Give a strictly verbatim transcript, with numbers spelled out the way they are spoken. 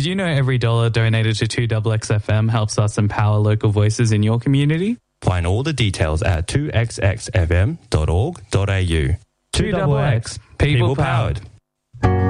Did you know every dollar donated to two X X F M helps us empower local voices in your community? Find all the details at two x x f m dot org dot a u. two X X, people powered.